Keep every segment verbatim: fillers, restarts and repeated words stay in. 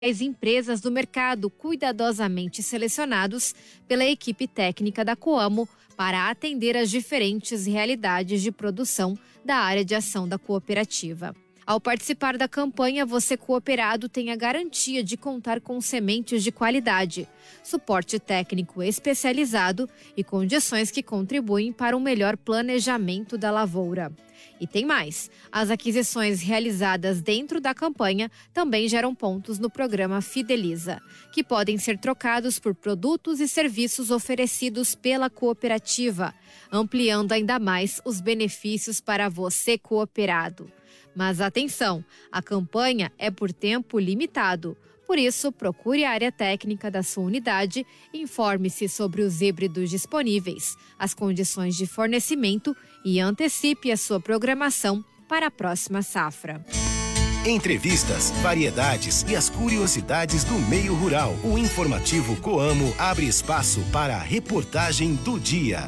As empresas do mercado cuidadosamente selecionados pela equipe técnica da Coamo para atender às diferentes realidades de produção da área de ação da cooperativa. Ao participar da campanha, você cooperado tem a garantia de contar com sementes de qualidade, suporte técnico especializado e condições que contribuem para um melhor planejamento da lavoura. E tem mais, as aquisições realizadas dentro da campanha também geram pontos no programa Fideliza, que podem ser trocados por produtos e serviços oferecidos pela cooperativa, ampliando ainda mais os benefícios para você cooperado. Mas atenção, a campanha é por tempo limitado. Por isso, procure a área técnica da sua unidade, informe-se sobre os híbridos disponíveis, as condições de fornecimento e antecipe a sua programação para a próxima safra. Entrevistas, variedades e as curiosidades do meio rural. O informativo Coamo abre espaço para a reportagem do dia.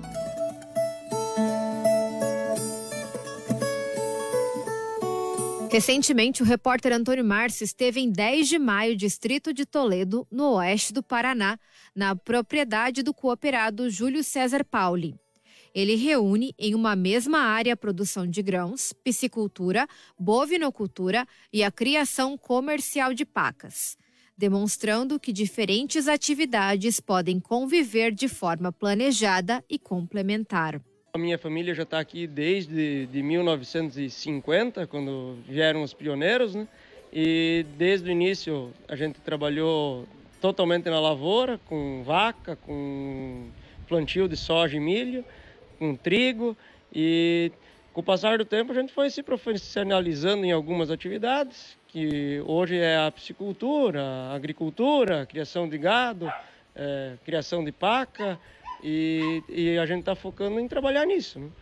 Recentemente, o repórter Antônio Márcio esteve em dez de maio, distrito de Toledo, no oeste do Paraná, na propriedade do cooperado Júlio César Pauli. Ele reúne em uma mesma área a produção de grãos, piscicultura, bovinocultura e a criação comercial de pacas, demonstrando que diferentes atividades podem conviver de forma planejada e complementar. A minha família já está aqui desde de mil novecentos e cinquenta, quando vieram os pioneiros, né? E desde o início a gente trabalhou totalmente na lavoura, com vaca, com plantio de soja e milho, com trigo. E com o passar do tempo a gente foi se profissionalizando em algumas atividades, que hoje é a piscicultura, a agricultura, a criação de gado, é, criação de paca. E, e a gente está focando em trabalhar nisso, né?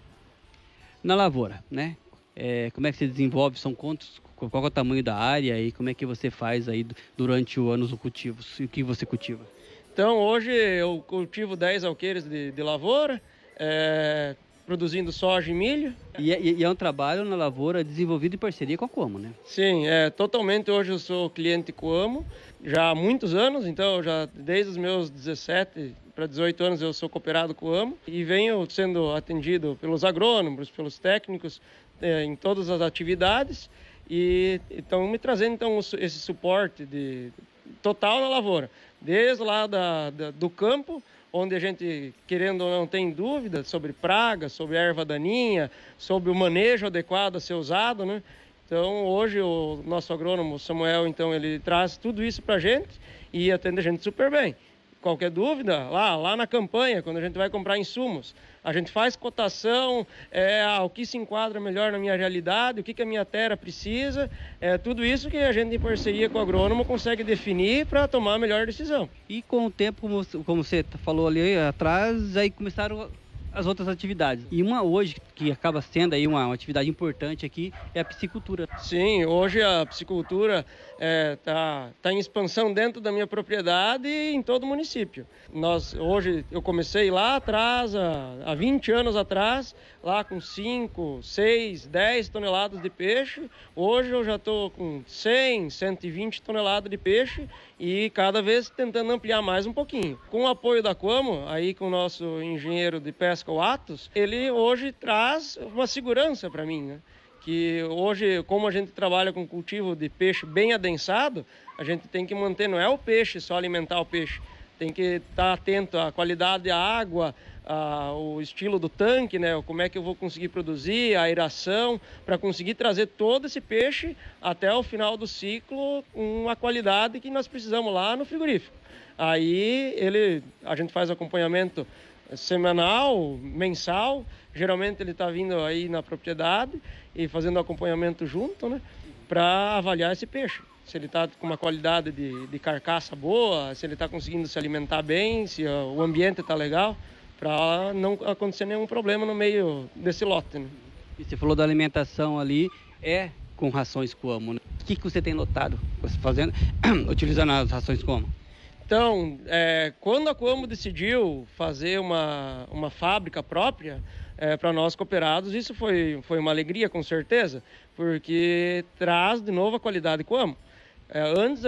Na lavoura, né? É, como é que você desenvolve? São quantos? Qual é o tamanho da área e como é que você faz aí durante o ano os cultivos? E o que você cultiva? Então, hoje eu cultivo dez alqueires de, de lavoura, é, produzindo soja e milho. E é, e é um trabalho na lavoura desenvolvido em parceria com a Coamo, né? Sim, é, totalmente. Hoje eu sou cliente Coamo, já há muitos anos, então já desde os meus dezessete para dezoito anos eu sou cooperado Coamo e venho sendo atendido pelos agrônomos, pelos técnicos é, em todas as atividades e estão me trazendo então esse suporte de, total na lavoura, desde lá da, da, do campo, onde a gente, querendo ou não, tem dúvida sobre praga, sobre erva daninha, sobre o manejo adequado a ser usado, né? Então, hoje, o nosso agrônomo Samuel, então, ele traz tudo isso para a gente e atende a gente super bem. Qualquer dúvida, lá, lá na campanha, quando a gente vai comprar insumos, a gente faz cotação, é, ah, o que se enquadra melhor na minha realidade, o que, que a minha terra precisa, é tudo isso que a gente, em parceria com o agrônomo, consegue definir para tomar a melhor decisão. E com o tempo, como, como você falou ali atrás, aí começaram as outras atividades. E uma hoje, que acaba sendo aí uma, uma atividade importante aqui, é a piscicultura. Sim, hoje a piscicultura está é, tá, tá em expansão dentro da minha propriedade e em todo o município. Nós, hoje eu comecei lá atrás, há, há vinte anos atrás, lá com cinco, seis, dez toneladas de peixe. Hoje eu já estou com cem, cento e vinte toneladas de peixe e cada vez tentando ampliar mais um pouquinho. Com o apoio da Coamo, aí com o nosso engenheiro de pesca, o Atos, ele hoje traz uma segurança para mim, né? Que hoje, como a gente trabalha com cultivo de peixe bem adensado, a gente tem que manter, não é o peixe, só alimentar o peixe, tem que estar atento à qualidade da água, ao estilo do tanque, né? Como é que eu vou conseguir produzir, a aeração, para conseguir trazer todo esse peixe até o final do ciclo com a qualidade que nós precisamos lá no frigorífico. Aí ele, a gente faz acompanhamento semanal, mensal, geralmente ele está vindo aí na propriedade e fazendo acompanhamento junto, né, para avaliar esse peixe. Se ele está com uma qualidade de, de carcaça boa, se ele está conseguindo se alimentar bem, se o ambiente está legal, para não acontecer nenhum problema no meio desse lote, né. E você falou da alimentação ali, é com rações Coamo, né? O que, que você tem notado você fazendo, utilizando as rações Coamo? Então, é, quando a Coamo decidiu fazer uma, uma fábrica própria é, para nós cooperados, isso foi, foi uma alegria, com certeza, porque traz de novo a qualidade Coamo. É, antes